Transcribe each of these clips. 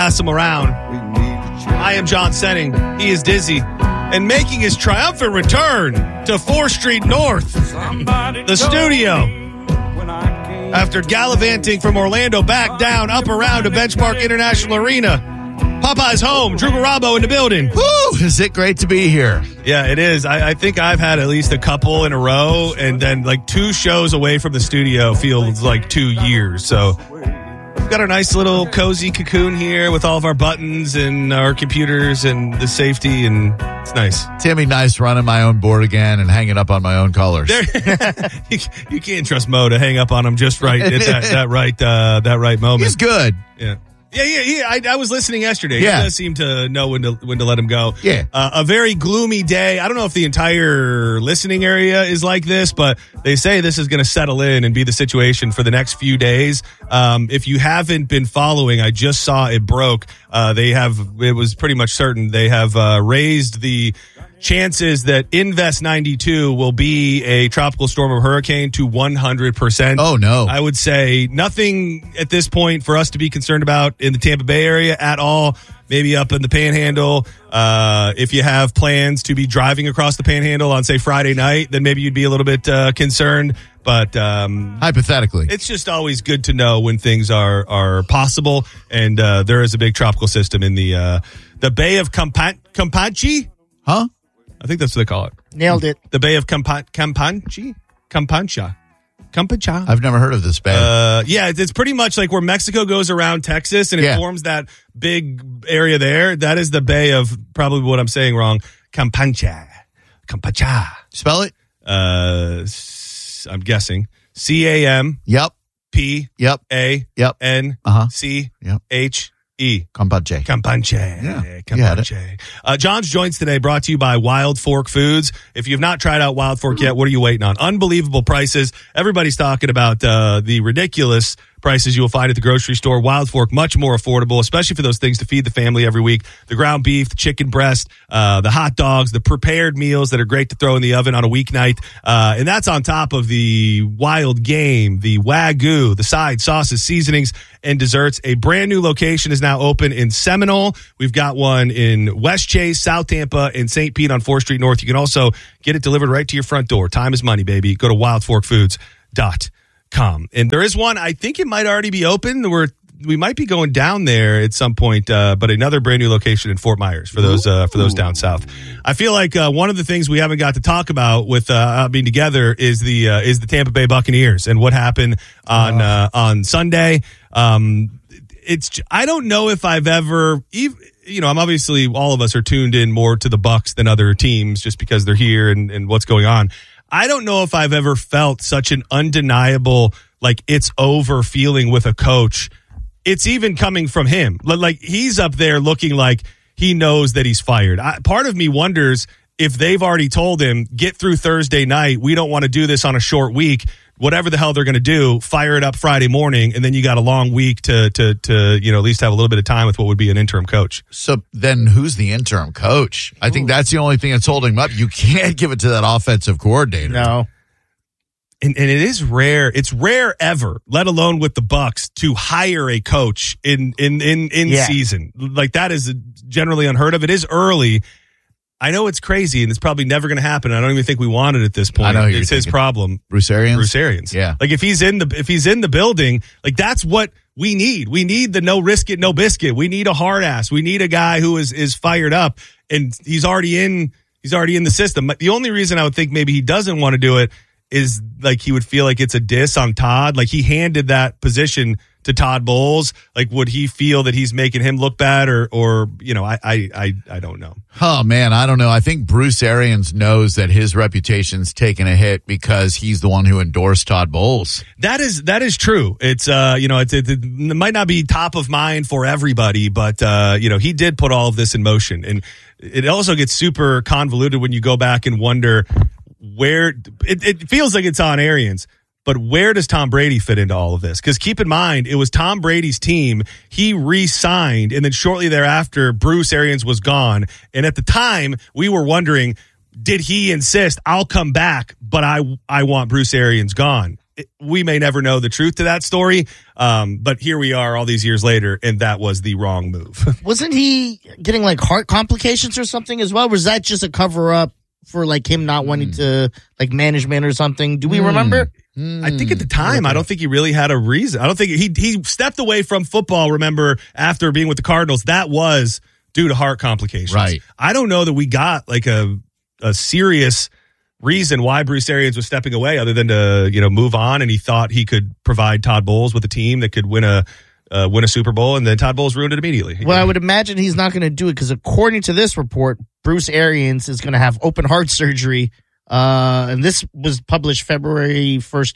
pass him around. I am John Senning. He is Dizzy. And making his triumphant return to 4th Street North, the studio. After gallivanting from Orlando back down, up around to Benchmark International Arena. Popeye's home, Drew Garabo in the building. Woo! Is it great to be here? Yeah, it is. I think I've had at least a couple in a row, and then like 2 shows away from the studio feels like 2 years. So we've got our nice little cozy cocoon here with all of our buttons and our computers and the safety, and it's nice. Timmy, nice running my own board again and hanging up on my own colors. You can't trust Mo to hang up on him just right at that right moment. He's good. Yeah. Yeah. I was listening yesterday. Yeah. He does seem to know when to let him go. Yeah. A very gloomy day. I don't know if the entire listening area is like this, but they say this is going to settle in and be the situation for the next few days. If you haven't been following, I just saw it broke. It was pretty much certain they have raised the chances that Invest 92 will be a tropical storm or hurricane to 100%. Oh, no. I would say nothing at this point for us to be concerned about in the Tampa Bay area at all. Maybe up in the Panhandle. If you have plans to be driving across the Panhandle on, say, Friday night, then maybe you'd be a little bit concerned. But hypothetically, it's just always good to know when things are possible. And there is a big tropical system in the Bay of Campeche. Huh? I think that's what they call it. Nailed it. The Bay of Campeche? Campeche. I've never heard of this bay. Yeah, it's pretty much like where Mexico goes around Texas and it forms that big area there. That is the Bay of, probably what I'm saying wrong, Campeche. Spell it? I'm guessing. C-A-M. Yep. P. Yep. A. Yep. N. C. Yep. H. E. Campeche. Yeah. Campeche. John's Joints today brought to you by Wild Fork Foods. If you've not tried out Wild Fork yet, what are you waiting on? Unbelievable prices. Everybody's talking about the ridiculous prices you will find at the grocery store. Wild Fork, much more affordable, especially for those things to feed the family every week. The ground beef, the chicken breast, the hot dogs, the prepared meals that are great to throw in the oven on a weeknight. And that's on top of the wild game, the Wagyu, the side sauces, seasonings, and desserts. A brand new location is now open in Seminole. We've got one in West Chase, South Tampa, and St. Pete on 4th Street North. You can also get it delivered right to your front door. Time is money, baby. Go to wildforkfoods.com. And there is one, I think it might already be open. We might be going down there at some point, but another brand new location in Fort Myers for those down south. I feel like one of the things we haven't got to talk about with being together is the Tampa Bay Buccaneers and what happened on Sunday. I don't know if I've ever, I'm obviously, all of us are tuned in more to the Bucs than other teams just because they're here and what's going on. I don't know if I've ever felt such an undeniable, like, it's over feeling with a coach. It's even coming from him. Like, he's up there looking like he knows that he's fired. Part of me wonders if they've already told him, get through Thursday night. We don't want to do this on a short week. Whatever the hell they're going to do, fire it up Friday morning, and then you got a long week to at least have a little bit of time with what would be an interim coach. So then who's the interim coach? I think that's the only thing that's holding him up. You can't give it to that offensive coordinator. No. And it is rare. It's rare ever, let alone with the Bucs, to hire a coach in season. Like, that is generally unheard of. It is early. I know it's crazy, and it's probably never going to happen. I don't even think we want it at this point. I know it's his problem. Bruce Arians? Yeah. Like, if he's in the building, like, that's what we need. We need the no risk it, no biscuit. We need a hard ass. We need a guy who is fired up, and he's already in the system. The only reason I would think maybe he doesn't want to do it is like he would feel like it's a diss on Todd. Like, he handed that position to Todd Bowles. Like, would he feel that he's making him look bad or I don't know. Oh man, I don't know. I think Bruce Arians knows that his reputation's taken a hit because he's the one who endorsed Todd Bowles. That is true. It's it might not be top of mind for everybody, but he did put all of this in motion, and it also gets super convoluted when you go back and wonder where it feels like it's on Arians. But where does Tom Brady fit into all of this? Because keep in mind, it was Tom Brady's team. He re-signed, and then shortly thereafter, Bruce Arians was gone. And at the time, we were wondering, did he insist, I'll come back, but I want Bruce Arians gone? we may never know the truth to that story. But here we are all these years later, and that was the wrong move. Wasn't he getting like heart complications or something as well? Or was that just a cover up for like him not wanting to like management or something? Do we remember? I think at the time, I don't think he really had a reason. I don't think he stepped away from football, remember, after being with the Cardinals. That was due to heart complications. Right. I don't know that we got like a serious reason why Bruce Arians was stepping away other than to, move on, and he thought he could provide Todd Bowles with a team that could win a Super Bowl, and then Todd Bowles ruined it immediately. Well, I would imagine he's not going to do it because according to this report, Bruce Arians is going to have open heart surgery, and this was published February 1st,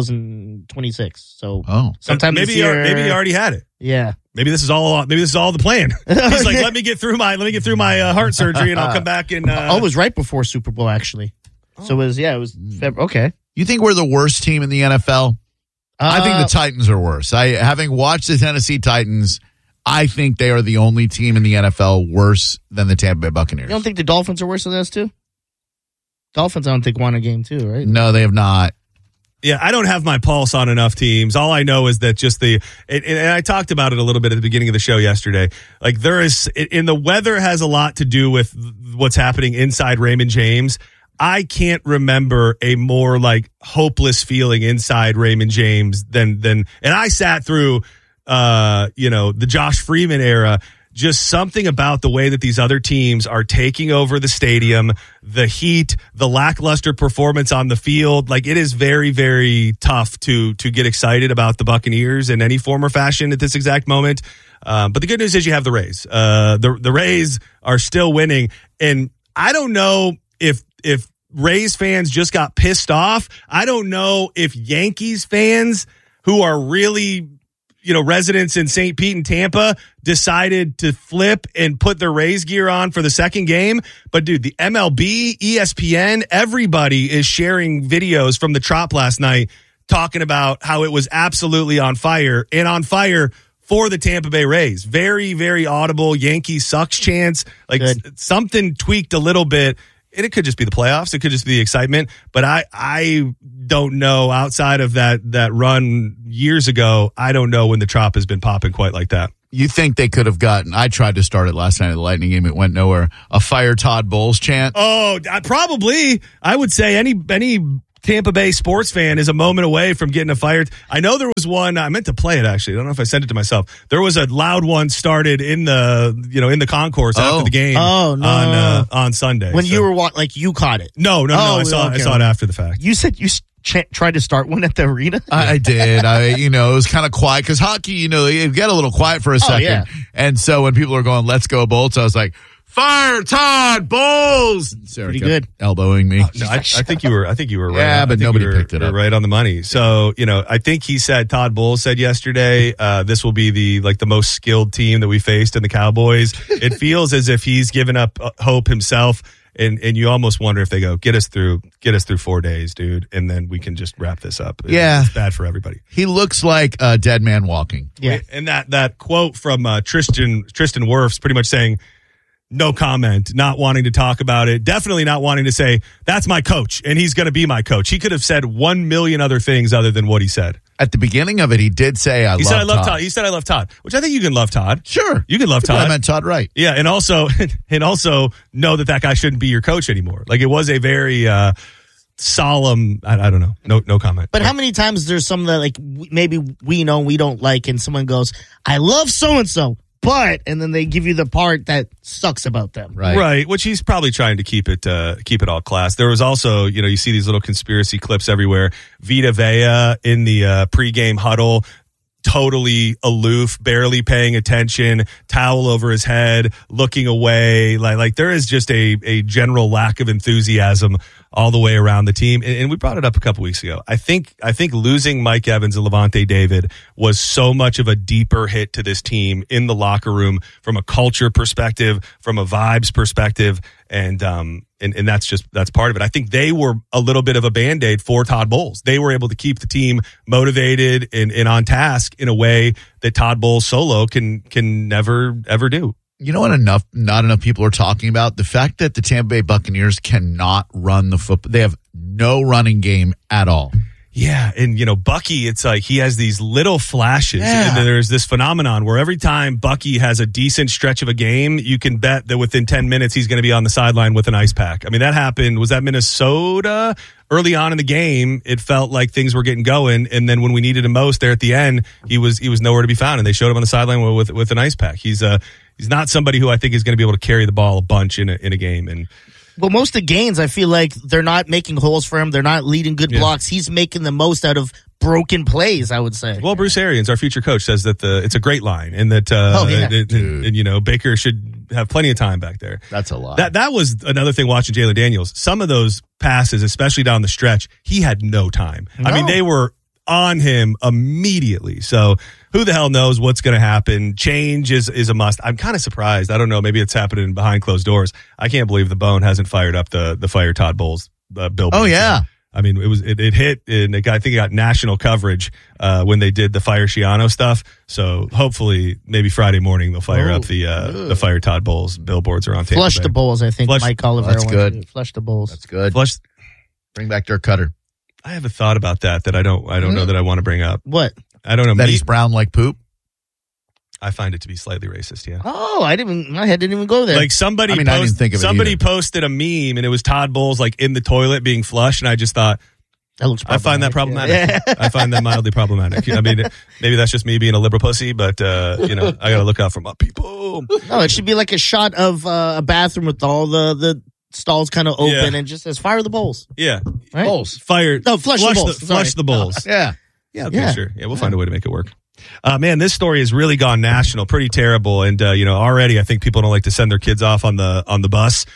2026. So sometime maybe this year, maybe he already had it. Yeah. Maybe this is all the plan. He's like, let me get through my heart surgery, and I'll come back and. It was right before Super Bowl, actually. So it was okay. You think we're the worst team in the NFL? I think the Titans are worse. Having watched the Tennessee Titans, I think they are the only team in the NFL worse than the Tampa Bay Buccaneers. You don't think the Dolphins are worse than us too? Dolphins, I don't think won a game too, right? No, they have not. Yeah, I don't have my pulse on enough teams. All I know is that just and I talked about it a little bit at the beginning of the show yesterday. Like the weather has a lot to do with what's happening inside Raymond James. I can't remember a more like hopeless feeling inside Raymond James than and I sat through the Josh Freeman era. Just something about the way that these other teams are taking over the stadium, the heat, the lackluster performance on the field. Like, it is very, very tough to get excited about the Buccaneers in any form or fashion at this exact moment. But the good news is you have the Rays. The Rays are still winning, and I don't know if Rays fans just got pissed off. I don't know if Yankees fans who are really, residents in St. Pete and Tampa decided to flip and put their Rays gear on for the second game. But dude, the MLB, ESPN, everybody is sharing videos from the Trop last night talking about how it was absolutely on fire, and on fire for the Tampa Bay Rays. Very, very audible Yankee sucks chants. Like, something tweaked a little bit. And it could just be the playoffs. It could just be the excitement. But I don't know, outside of that run years ago, I don't know when the Trop has been popping quite like that. You think they could have gotten, I tried to start it last night at the Lightning game. It went nowhere. A fire Todd Bowles chant. Oh, probably. I would say any Tampa Bay sports fan is a moment away from getting a fire. I know there was one, I meant to play it actually. I don't know if I sent it to myself. There was a loud one started in the concourse after the game. Oh, no. On Sunday. When you were you caught it. No. I saw it after the fact. You said you tried to start one at the arena? I did. It was kind of quiet because hockey, it get a little quiet for a second. Yeah. And so when people are going, let's go Bolts, I was like, fire Todd Bowles. Sarah pretty kept good. elbowing me. No, I think you were right. Yeah, but nobody picked it up. Right on the money. So, I think Todd Bowles said yesterday, this will be the most skilled team that we faced in the Cowboys. It feels as if he's given up hope himself. And you almost wonder if they go, get us through 4 days, dude, and then we can just wrap this up. Yeah. It's bad for everybody. He looks like a dead man walking. Yeah. And that quote from Tristan Wirfs pretty much saying, no comment, not wanting to talk about it, definitely not wanting to say, that's my coach, and he's going to be my coach. He could have said 1 million other things other than what he said. At the beginning of it, he did say, I love Todd. He said, I love Todd, which I think you can love Todd. Sure. You can love Todd. I meant Todd Wright. Yeah, and also know that guy shouldn't be your coach anymore. Like, it was a very solemn, I don't know, no comment. But how many times there's some that maybe we know we don't like, and someone goes, I love so-and-so, and then they give you the part that sucks about them. Right, which he's probably trying to keep it all class. There was also, you see these little conspiracy clips everywhere. Vita Vea in the pregame huddle, totally aloof, barely paying attention, towel over his head, looking away. Like there is just a general lack of enthusiasm all the way around the team. And we brought it up a couple weeks ago. I think losing Mike Evans and Levante David was so much of a deeper hit to this team in the locker room from a culture perspective, from a vibes perspective. And that's part of it. I think they were a little bit of a Band-Aid for Todd Bowles. They were able to keep the team motivated and on task in a way that Todd Bowles solo can never, ever do. You know what not enough people are talking about? The fact that the Tampa Bay Buccaneers cannot run the football. They have no running game at all. Yeah, and Bucky, it's like he has these little flashes, and then there's this phenomenon where every time Bucky has a decent stretch of a game, you can bet that within 10 minutes he's going to be on the sideline with an ice pack. I mean, that happened. Was that Minnesota? Early on in the game, it felt like things were getting going, and then when we needed him most, there at the end, he was nowhere to be found, and they showed him on the sideline with an ice pack. He's not somebody who I think is going to be able to carry the ball a bunch in a game, and. Well, most of the gains, I feel like they're not making holes for him. They're not leading good blocks. He's making the most out of broken plays, I would say. Well, Bruce Arians, our future coach, says that it's a great line and that and Baker should have plenty of time back there. That's a lot. That was another thing watching Jalen Daniels. Some of those passes, especially down the stretch, he had no time. No. I mean, they were on him immediately. So who the hell knows what's going to happen? Change is a must. I'm kind of surprised. I don't know. Maybe it's happening behind closed doors. I can't believe the Bone hasn't fired up the Fire Todd Bowles billboard. Oh, yeah. I mean, it hit, and I think it got national coverage when they did the Fire Shiano stuff. So hopefully, maybe Friday morning they'll fire up the Fire Todd Bowles billboards around Tampa Flush Bay. the Bowles, I think Mike Olivero. That's good. Flush the Bowles. That's good. Flush. Bring back Dirk Cutter. I have a thought about that I don't know that I want to bring up. What? I don't know. That he's brown like poop? I find it to be slightly racist, yeah. Oh, my head didn't even go there. Like somebody I didn't think of it either. posted a meme and it was Todd Bowles like in the toilet being flushed, and I just thought, that looks I find that problematic. Yeah. I find that mildly problematic. I mean, maybe that's just me being a liberal pussy, but I got to look out for my people. No, it should be like a shot of a bathroom with all the stalls kind of open and just says fire the bowls. Yeah. Right? Bowls. Fire. No, flush the bowls. Flush the bowls. Yeah. Yeah, okay, sure. Yeah, we'll find a way to make it work. Man, this story has really gone national, pretty terrible. And, already I think people don't like to send their kids off on the bus.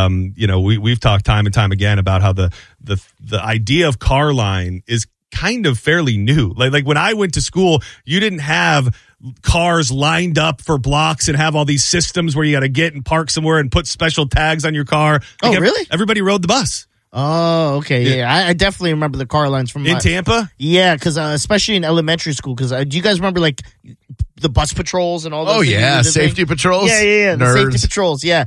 We've talked time and time again about how the idea of car line is kind of fairly new. Like when I went to school, you didn't have cars lined up for blocks and have all these systems where you got to get and park somewhere and put special tags on your car. Oh, really? Everybody rode the bus. Oh, okay. Yeah. I definitely remember the car lines from in Tampa. Yeah, because especially in elementary school. Because do you guys remember like the bus patrols and all those? Oh, yeah. Safety patrols? Yeah. Nerds. The safety patrols. Yeah.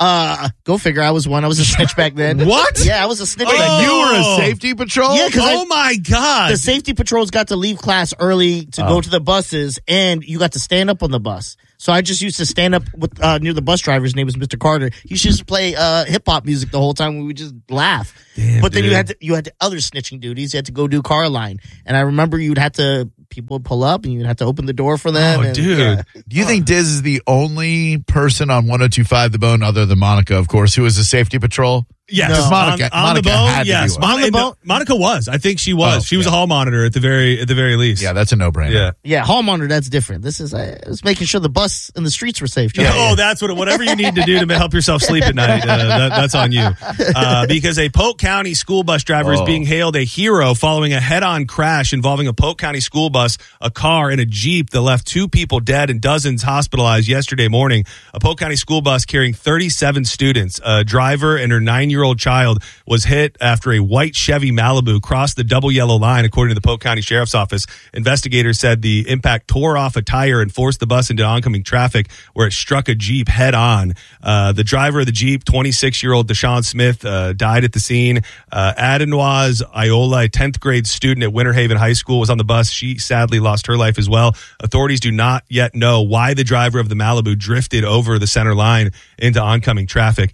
Go figure. I was one. I was a snitch back then. What? Yeah, I was a snitch. Oh, back then. you were a safety patrol? Yeah, oh my God. The safety patrols got to leave class early to go to the buses, and you got to stand up on the bus. So I just used to stand up with near the bus driver's name was Mr. Carter. He used to play hip hop music the whole time. We would just laugh. Damn, but then dude. you had other snitching duties. You had to go do car line, and I remember people would pull up, and you'd have to open the door for them. Oh, and, dude. yeah. Do you think Diz is the only person on 102.5 The Bone, other than Monica, of course, who is a safety patrol? Yes, No. Monica on the had bone. to be Yes, one. On the bone? Monica was. I think she was. Oh, she was yeah. a hall monitor at the very least. Yeah, that's a no-brainer. Yeah. Yeah, hall monitor, that's different. This is it's making sure the bus and the streets were safe. That's whatever you need to do to help yourself sleep at night, that's on you. Because a Polk County school bus driver is being hailed a hero following a head-on crash involving a Polk County school bus, a car, and a Jeep that left 2 people dead and dozens hospitalized yesterday morning. A Polk County school bus carrying 37 students, a driver and her 9-year-old child, was hit after a white Chevy Malibu crossed the double yellow line, according to the Polk County Sheriff's Office. Investigators said the impact tore off a tire and forced the bus into oncoming traffic, where it struck a Jeep head on. The driver of the Jeep, 26-year-old Deshaun Smith, died at the scene. Adenoise Iola, a 10th grade student at Winter Haven High School, was on the bus. She sadly lost her life as well. Authorities do not yet know why the driver of the Malibu drifted over the center line into oncoming traffic.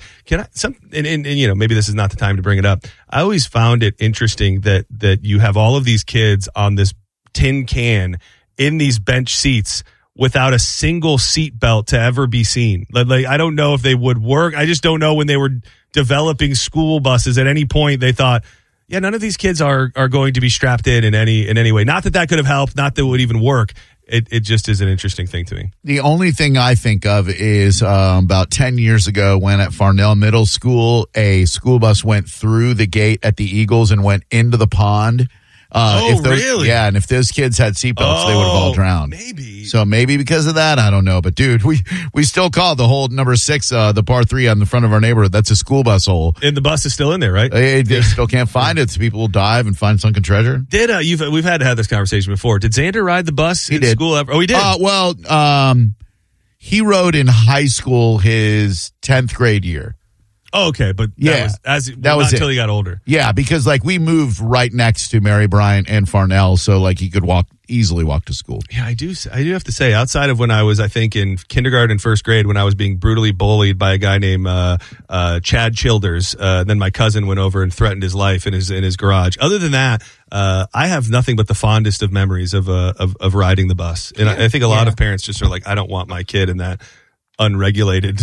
Maybe this is not the time to bring it up. I always found it interesting that you have all of these kids on this tin can in these bench seats without a single seat belt to ever be seen. Like, I don't know if they would work. I just don't know when they were developing school buses at any point they thought, yeah, none of these kids are going to be strapped in any way. Not that could have helped, not that it would even work. It just is an interesting thing to me. The only thing I think of is about 10 years ago when at Farnell Middle School, a school bus went through the gate at the Eagles and went into the pond. Really? Yeah, and if those kids had seatbelts, they would have all drowned. Maybe. So maybe because of that, I don't know. But, dude, we still call the hole number 6, the par 3 on the front of our neighborhood. That's a school bus hole. And the bus is still in there, right? They still can't find it. So people will dive and find sunken treasure. We've had to have this conversation before. Did Xander ride the bus in school ever? Oh, he did? He rode in high school his 10th grade year. Oh, okay, but Yeah, that was until he got older. Yeah, because like we moved right next to Mary Bryant and Farnell, so like he could easily walk to school. Yeah, I do have to say, outside of when I was, I think, in kindergarten, first grade, when I was being brutally bullied by a guy named Chad Childers, then my cousin went over and threatened his life in his garage. Other than that, I have nothing but the fondest of memories of riding the bus, and I think a lot of parents just are like, I don't want my kid in that unregulated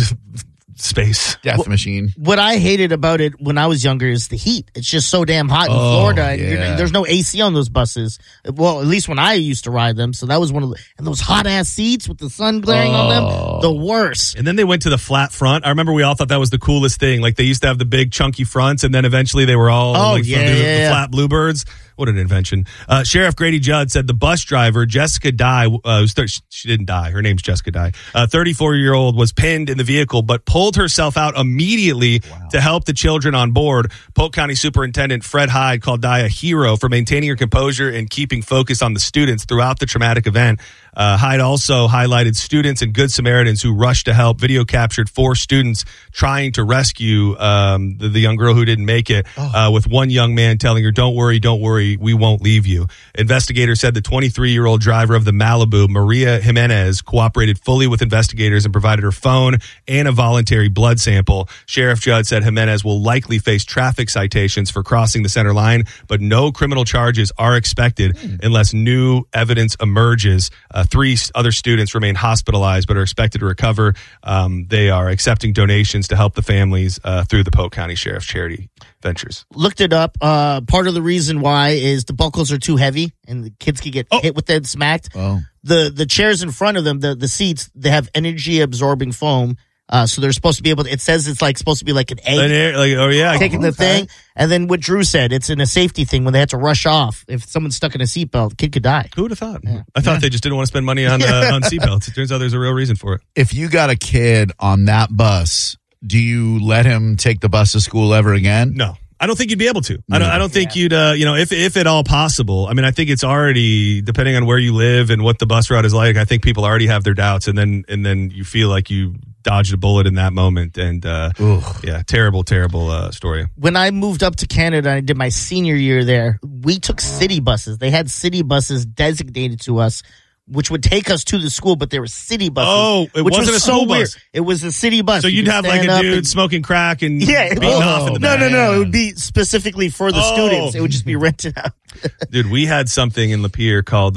space. Death machine. What I hated about it when I was younger is the heat. It's just so damn hot in Florida. And there's no AC on those buses. Well, at least when I used to ride them. So that was one of and those hot ass seats with the sun glaring on them, the worst. And then they went to the flat front. I remember we all thought that was the coolest thing. Like they used to have the big chunky fronts, and then eventually they were all the flat Bluebirds. What an invention. Sheriff Grady Judd said the bus driver, Jessica Dye, she didn't die. Her name's Jessica Dye. 34-year-old was pinned in the vehicle, but pulled herself out immediately to help the children on board. Polk County Superintendent Fred Hyde called Dye a hero for maintaining her composure and keeping focus on the students throughout the traumatic event. Hyde also highlighted students and Good Samaritans who rushed to help. Video captured 4 students trying to rescue the young girl who didn't make it, with one young man telling her, don't worry, we won't leave you. Investigators said the 23-year-old driver of the Malibu, Maria Jimenez, cooperated fully with investigators and provided her phone and a voluntary blood sample. Sheriff Judd said Jimenez will likely face traffic citations for crossing the center line, but no criminal charges are expected unless new evidence emerges. 3 other students remain hospitalized but are expected to recover. They are accepting donations to help the families through the Polk County Sheriff's Charity Ventures. Looked it up. Part of the reason why is the buckles are too heavy and the kids could get hit with them, smacked. The chairs in front of them, the seats, they have energy absorbing foam. So they're supposed to be able to, it says it's like supposed to be like an egg. Taking the thing. And then what Drew said, it's in a safety thing when they had to rush off. If someone's stuck in a seatbelt, the kid could die. Who would have thought? Yeah. I thought they just didn't want to spend money on seatbelts. It turns out there's a real reason for it. If you got a kid on that bus, do you let him take the bus to school ever again? No. I don't think you'd be able to. I don't think you'd, if at all possible. I mean, I think it's already, depending on where you live and what the bus route is like, I think people already have their doubts, and then you feel like you dodged a bullet in that moment. And, terrible story. When I moved up to Canada, I did my senior year there, we took city buses. They had city buses designated to us, which would take us to the school, but there were city buses. Oh, it wasn't a school bus. Weird. It was a city bus. So you'd have like a dude smoking crack and beating off in the back. No. It would be specifically for the students. It would just be rented out. Dude, we had something in Lapeer called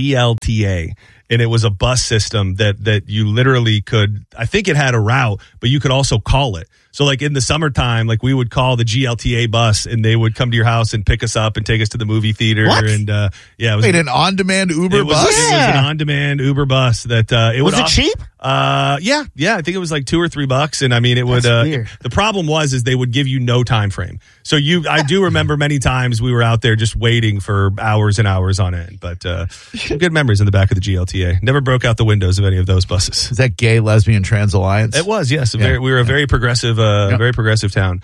GLTA. And it was a bus system that you literally could, I think it had a route, but you could also call it. So like in the summertime, like we would call the GLTA bus and they would come to your house and pick us up and take us to the movie theater. What? And it was an on-demand Uber bus? It was an on-demand Uber bus that was it cheap? Yeah. I think it was like $2 or $3. And I mean, it would, the problem was they would give you no time frame. So I do remember many times we were out there just waiting for hours and hours on end, but good memories in the back of the GLTA. Never broke out the windows of any of those buses. Is that Gay, Lesbian, Trans Alliance? It was, yes. We were a very progressive, very progressive town.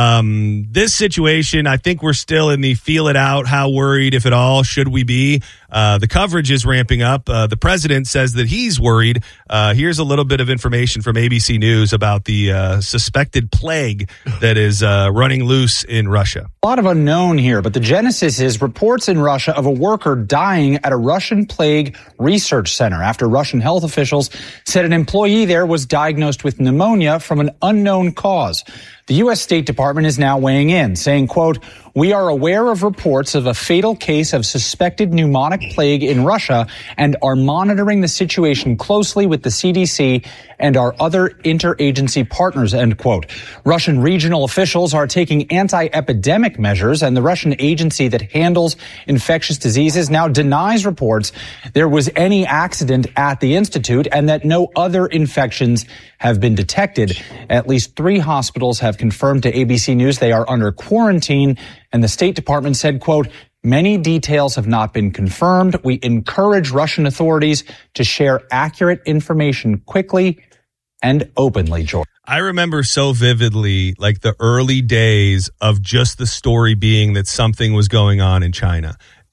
This situation, I think we're still in the feel it out. How worried, if at all, should we be? The coverage is ramping up. The president says that he's worried. Here's a little bit of information from ABC News about the suspected plague that is running loose in Russia. A lot of unknown here, but the genesis is reports in Russia of a worker dying at a Russian plague research center after Russian health officials said an employee there was diagnosed with pneumonia from an unknown cause. The U.S. State Department is now weighing in, saying, quote, "We are aware of reports of a fatal case of suspected pneumonic plague in Russia and are monitoring the situation closely with the CDC and our other interagency partners," end quote. Russian regional officials are taking anti-epidemic measures, and the Russian agency that handles infectious diseases now denies reports there was any accident at the institute and that no other infections have been detected. At least 3 hospitals have confirmed to ABC News they are under quarantine, and the State Department said, quote, "Many details have not been confirmed. We encourage Russian authorities to share accurate information quickly and openly," George. I remember so vividly, like the early days of just the story being that something was going on in China.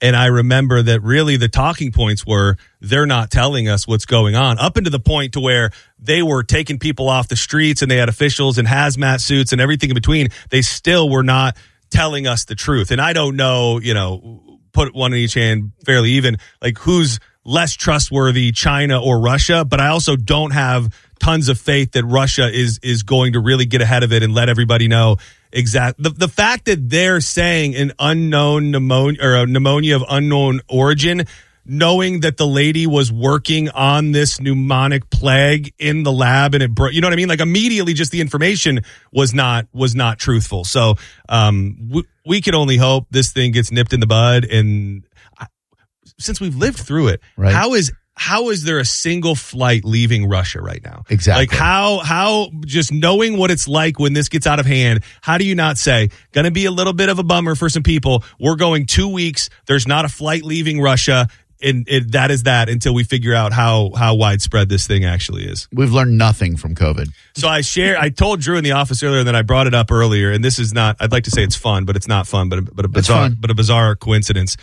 And I remember that really the talking points were they're not telling us what's going on, up into the point to where they were taking people off the streets and they had officials in hazmat suits and everything in between. They still were not telling us the truth. And I don't know, put one in each hand fairly even, like who's less trustworthy, China or Russia. But I also don't have tons of faith that Russia is going to really get ahead of it and let everybody know exactly. The fact that they're saying an unknown pneumonia or a pneumonia of unknown origin, knowing that the lady was working on this pneumonic plague in the lab and it broke, you know what I mean? Like immediately just the information was not truthful. So we can only hope this thing gets nipped in the bud. And since we've lived through it, right. How is there a single flight leaving Russia right now? Exactly. Like how just knowing what it's like when this gets out of hand, how do you not say, going to be a little bit of a bummer for some people. We're going 2 weeks. There's not a flight leaving Russia. And that is that until we figure out how widespread this thing actually is. We've learned nothing from COVID. So I told Drew in the office earlier, and then I brought it up earlier, and this is not, I'd like to say it's fun, but it's not fun, but a bizarre coincidence.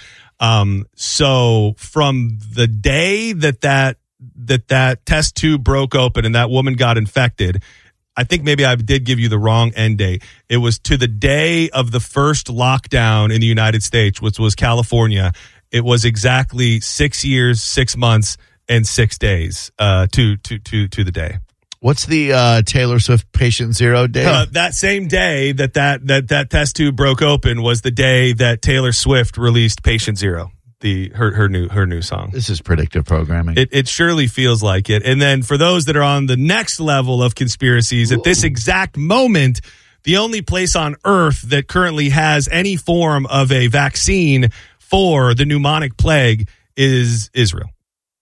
So from the day that test tube broke open and that woman got infected, I think maybe I did give you the wrong end date. It was to the day of the first lockdown in the United States, which was California. It was exactly 6 years, 6 months, and 6 days to the day. What's the Taylor Swift Patient Zero day? That same day that test tube broke open was the day that Taylor Swift released Patient Zero, her new song. This is predictive programming. It surely feels like it. And then for those that are on the next level of conspiracies, at this exact moment, the only place on Earth that currently has any form of a vaccine for the pneumonic plague is Israel.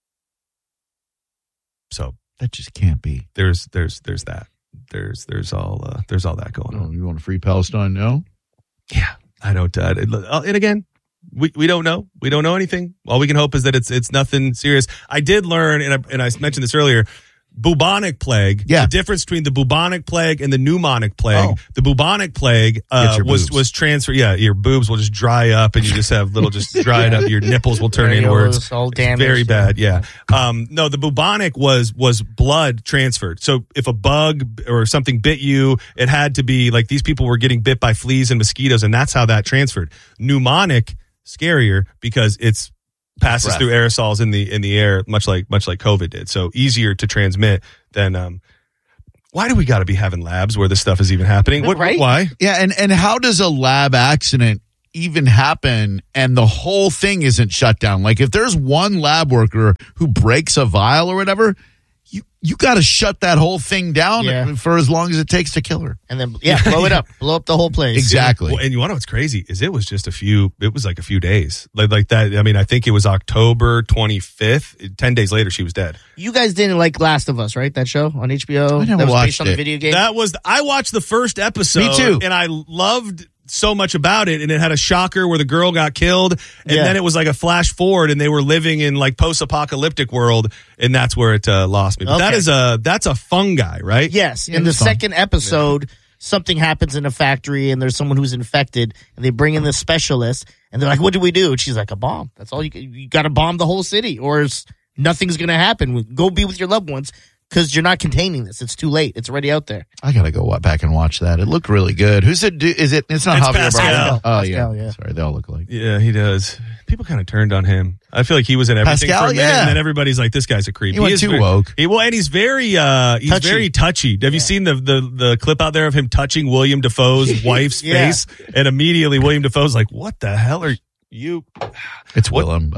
So that just can't be. There's that. There's all that going on. You want a free Palestine now? Yeah, I don't. And again, we don't know. We don't know anything. All we can hope is that it's nothing serious. I did learn, and I mentioned this earlier. Bubonic plague. Yeah. The difference between the bubonic plague and the pneumonic plague. Oh. The bubonic plague was transferred. Yeah, your boobs will just dry up, and you just have little just dried up. Your nipples will turn inwards. All damaged. It's very bad. Yeah. No, the bubonic was blood transferred. So if a bug or something bit you, it had to be like these people were getting bit by fleas and mosquitoes, and that's how that transferred. Pneumonic, scarier because it's passes through aerosols in the air, much like COVID did. So easier to transmit than. Why do we got to be having labs where this stuff is even happening? Right? Why? Yeah, and how does a lab accident even happen and the whole thing isn't shut down? Like if there's one lab worker who breaks a vial or whatever, you got to shut that whole thing down for as long as it takes to kill her. And then, blow it up. Blow up the whole place. Exactly. Well, and you want to know what's crazy is it was like a few days. Like that. I mean, I think it was October 25th. 10 days later, she was dead. You guys didn't like Last of Us, right? That show on HBO? I never that was watched based on it. the video game? I watched the first episode. Me too. And I loved so much about it, and it had a shocker where the girl got killed, and then it was like a flash forward, and they were living in like post-apocalyptic world, and that's where it lost me. But that's a fungi, right? Yes. Yeah, in the fun. second episode, something happens in a factory, and there's someone who's infected, and they bring in this specialist, and they're like, "What do we do?" And she's like, "A bomb. That's all you got to bomb the whole city, or nothing's going to happen. Go be with your loved ones." Because you're not containing this. It's too late. It's already out there. I got to go back and watch that. It looked really good. Who's it? It's not Javier Pascal. Bardem. Oh, Pascal, yeah. Sorry, they all look alike. Yeah, he does. People kind of turned on him. I feel like he was in everything Pascal, for a minute, and then everybody's like, "This guy's a creep." He went too woke. And he's very very touchy. Have you seen the clip out there of him touching William Dafoe's wife's face? And immediately William Dafoe's like, "What the hell are you?" It's Willem.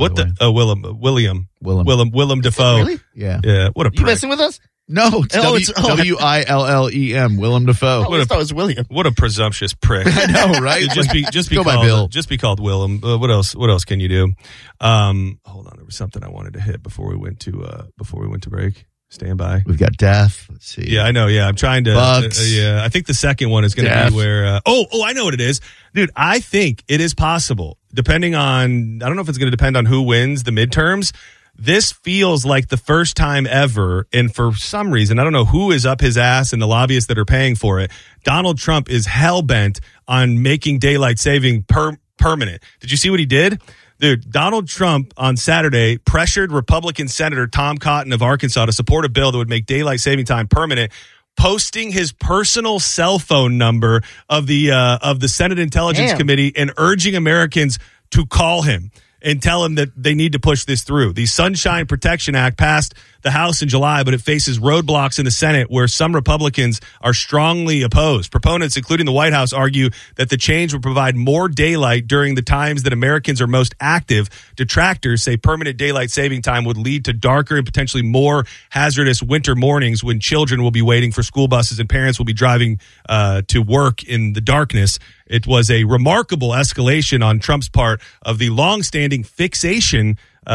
Willem Dafoe. Really? Yeah. Yeah. What a You prick. messing with us? No, it's Willem. Willem Dafoe. I always thought it was William. What a presumptuous prick. I know, right? Just be Go by called Bill. Just be called Willem. What else can you do? Hold on, there was something I wanted to hit before we went to break. Stand by. We've got death. Let's see. Yeah, I know. Yeah, I'm trying to. Bucks. I think the second one is going to Death. be where. I know what it is, dude. I think it is possible, depending on. I don't know if it's going to depend on who wins the midterms. This feels like the first time ever, and for some reason, I don't know who is up his ass and the lobbyists that are paying for it. Donald Trump is hell bent on making daylight saving permanent. Did you see what he did? Dude, Donald Trump on Saturday pressured Republican Senator Tom Cotton of Arkansas to support a bill that would make daylight saving time permanent, posting his personal cell phone number of the Senate Intelligence Committee and urging Americans to call him and tell him that they need to push this through. The Sunshine Protection Act passed the House in July, but it faces roadblocks in the Senate where some Republicans are strongly opposed. Proponents, including the White House, argue that the change would provide more daylight during the times that Americans are most active. Detractors say permanent daylight saving time would lead to darker and potentially more hazardous winter mornings when children will be waiting for school buses and parents will be driving to work in the darkness. It was a remarkable escalation on Trump's part of the longstanding fixation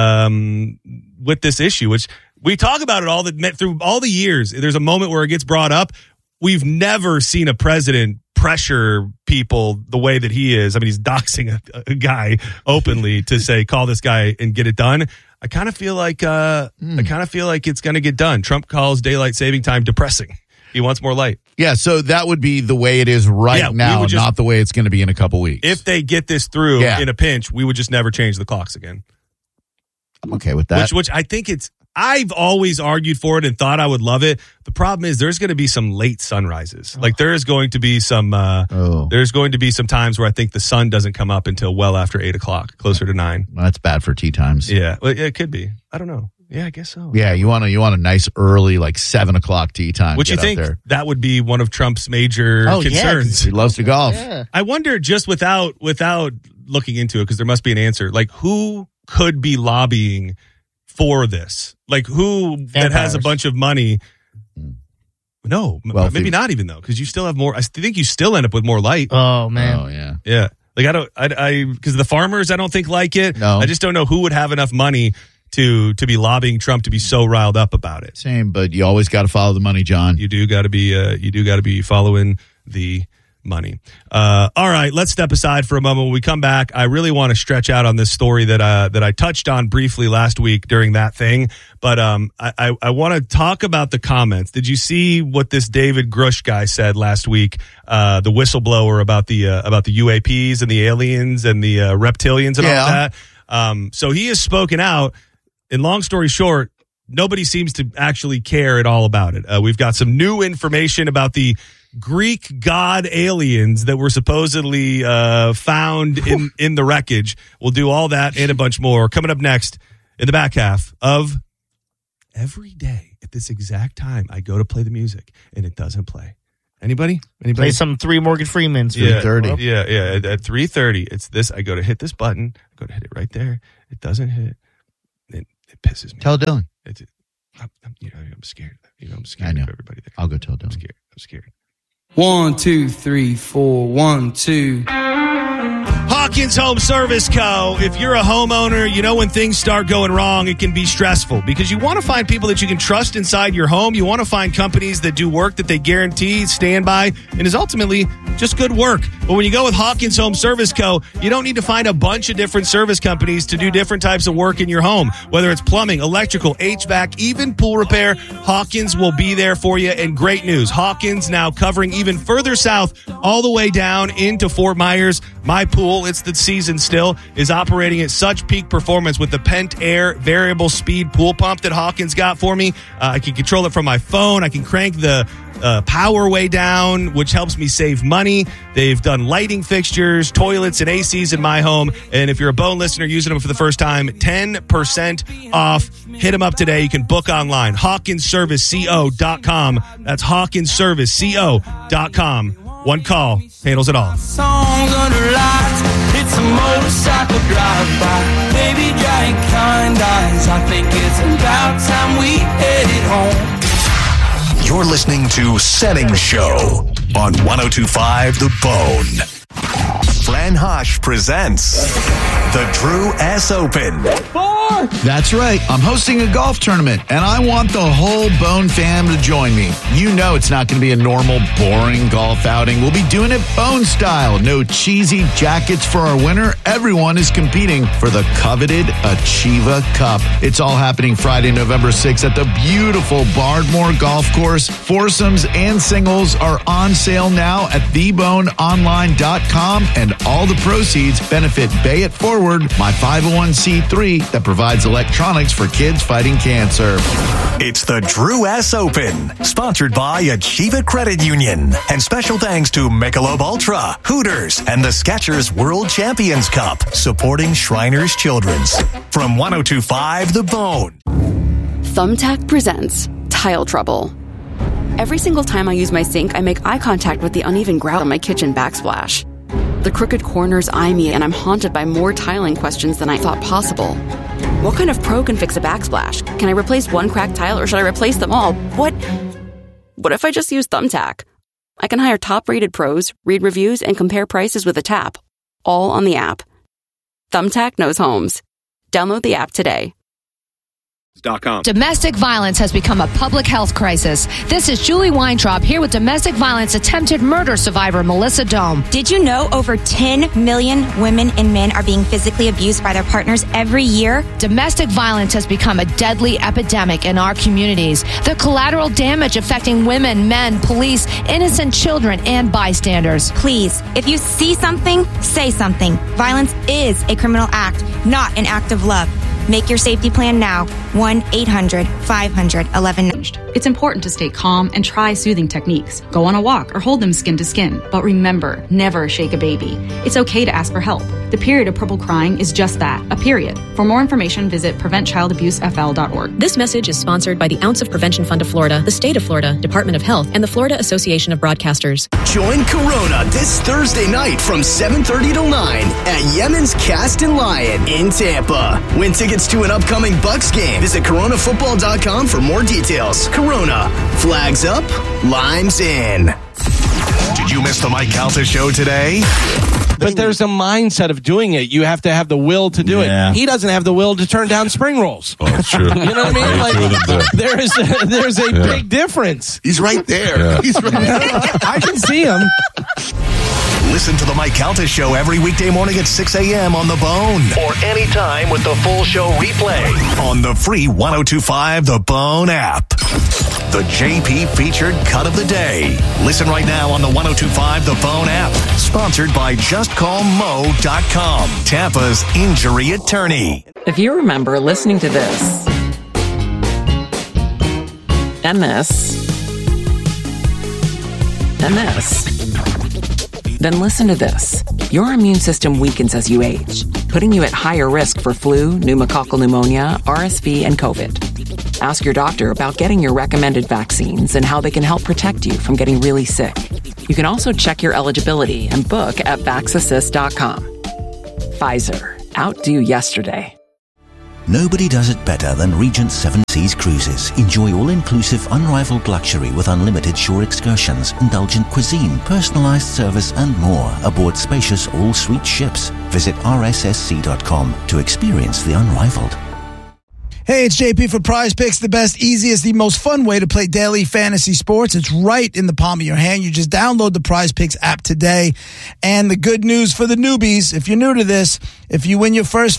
with this issue, which we talk about it through all the years. There's a moment where it gets brought up. We've never seen a president pressure people the way that he is. I mean, he's doxing a guy openly to say, call this guy and get it done. I kind of feel like it's going to get done. Trump calls daylight saving time depressing. He wants more light. Yeah, so that would be the way it is now, not the way it's going to be in a couple weeks. If they get this through in a pinch, we would just never change the clocks again. I'm okay with that. Which I think I've always argued for it and thought I would love it. The problem is there's going to be some late sunrises. Like there is going to be some there's going to be some times where I think the sun doesn't come up until well after 8 o'clock, closer to 9. Well, that's bad for tea times. Yeah, well, it could be. I don't know. Yeah, I guess so. Yeah, you want a nice early, like 7 o'clock tea time. Would you think that would be one of Trump's major concerns? He loves to golf. Yeah. I wonder, just without looking into it, because there must be an answer. Like, who could be lobbying for this? Like, who that has a bunch of money? No, maybe not even though, because you still have more. I think you still end up with more light. Oh man. Oh yeah. Yeah. Like because the farmers I don't think like it. No. I just don't know who would have enough money to be lobbying Trump to be so riled up about it. Same, but you always got to follow the money, John. You do got to be following the money. All right, let's step aside for a moment. When we come back, I really want to stretch out on this story that I touched on briefly last week during that thing. But I want to talk about the comments. Did you see what this David Grush guy said last week? The whistleblower about the UAPs and the aliens and the reptilians and all of that. So he has spoken out. And long story short, nobody seems to actually care at all about it. We've got some new information about the Greek god aliens that were supposedly found in the wreckage. We'll do all that and a bunch more coming up next in the back half of Every Day at this exact time. I go to play the music and it doesn't play. Anybody? Play some 3 Morgan Freemans. 3:30. Yeah. At 3:30, it's this. I go to hit this button. I go to hit it right there. It doesn't hit. It pisses me. Tell Dylan. I'm scared. I'm scared I know. of everybody there. I'll go tell Dylan. I'm scared. 1, 2, 3, 4, 1, 2. Hawkins Home Service Co. If you're a homeowner, you know when things start going wrong, it can be stressful because you want to find people that you can trust inside your home. You want to find companies that do work that they guarantee, stand by, and is ultimately just good work. But when you go with Hawkins Home Service Co., you don't need to find a bunch of different service companies to do different types of work in your home. Whether it's plumbing, electrical, HVAC, even pool repair, Hawkins will be there for you. And great news, Hawkins now covering even further south, all the way down into Fort Myers. My pool, it's the season still, is operating at such peak performance with the Pent Air variable speed pool pump that Hawkins got for me. I can control it from my phone. I can crank the power way down, which helps me save money. They've done lighting fixtures, toilets, and ACs in my home. And if you're a Bone listener using them for the first time, 10% off. Hit them up today. You can book online. HawkinsServiceCO.com. That's HawkinsServiceCO.com. One call handles it all. Songs under lights, it's a motorcycle drive-by. Baby, giant kind eyes, I think it's about time we headed home. You're listening to Setting Show on 102.5 The Bone. Fran Hosh presents the Drew S. Open. That's right. I'm hosting a golf tournament, and I want the whole Bone fam to join me. You know it's not going to be a normal, boring golf outing. We'll be doing it Bone style. No cheesy jackets for our winner. Everyone is competing for the coveted Achieva Cup. It's all happening Friday, November 6th at the beautiful Bardmore Golf Course. Foursomes and singles are on sale now at theboneonline.com and all the proceeds benefit Bay It Forward, my 501c3 that provides electronics for kids fighting cancer. It's the Drew S. Open, sponsored by Achieva Credit Union. And special thanks to Michelob Ultra, Hooters, and the Skechers World Champions Cup, supporting Shriners Children's. From 102.5 The Bone. Thumbtack presents Tile Trouble. Every single time I use my sink, I make eye contact with the uneven grout on my kitchen backsplash. The crooked corners eye me, and I'm haunted by more tiling questions than I thought possible. What kind of pro can fix a backsplash? Can I replace one cracked tile, or should I replace them all? What if I just use Thumbtack? I can hire top-rated pros, read reviews, and compare prices with a tap, all on the app. Thumbtack knows homes. Download the app today. Domestic violence has become a public health crisis. This is Julie Weintraub here with domestic violence attempted murder survivor Melissa Dome. Did you know over 10 million women and men are being physically abused by their partners every year? Domestic violence has become a deadly epidemic in our communities. The collateral damage affecting women, men, police, innocent children, and bystanders. Please, if you see something, say something. Violence is a criminal act, not an act of love. Make your safety plan now. 1-800-500-11. It's important to stay calm and try soothing techniques. Go on a walk or hold them skin to skin. But remember, never shake a baby. It's okay to ask for help. The period of purple crying is just that, a period. For more information, visit PreventChildAbuseFL.org. This message is sponsored by the Ounce of Prevention Fund of Florida, the State of Florida, Department of Health, and the Florida Association of Broadcasters. Join Corona this Thursday night from 7:30 till 9 at Yemen's Cast and Lion in Tampa. Win tickets to an upcoming Bucks game. Visit coronafootball.com for more details. Corona, flags up, limes in. Did you miss the Mike Calta show today? But there's a mindset of doing it. You have to have the will to do it. He doesn't have the will to turn down spring rolls. Oh, that's true. You know what I mean? Like, there's a big difference. He's right there. Yeah. He's right there. I can see him. Listen to the Mike Calta Show every weekday morning at 6 a.m. on The Bone. Or anytime with the full show replay on the free 102.5 The Bone app. The JP featured cut of the day. Listen right now on the 102.5 The Bone app. Sponsored by JustCallMo.com, Tampa's injury attorney. If you remember listening to this, and this, and this, then listen to this. Your immune system weakens as you age, putting you at higher risk for flu, pneumococcal pneumonia, RSV, and COVID. Ask your doctor about getting your recommended vaccines and how they can help protect you from getting really sick. You can also check your eligibility and book at VaxAssist.com. Pfizer. Outdo yesterday. Nobody does it better than Regent Seven Seas Cruises. Enjoy all-inclusive, unrivaled luxury with unlimited shore excursions, indulgent cuisine, personalized service, and more aboard spacious all-suite ships. Visit rssc.com to experience the unrivaled. Hey, it's JP for Prize Picks, the best, easiest, the most fun way to play daily fantasy sports. It's right in the palm of your hand. You just download the Prize Picks app today. And the good news for the newbies, if you're new to this, if you win your first